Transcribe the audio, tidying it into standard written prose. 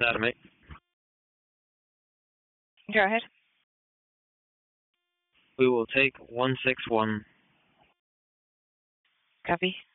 Adam 8. Go ahead. We will take 161. Copy.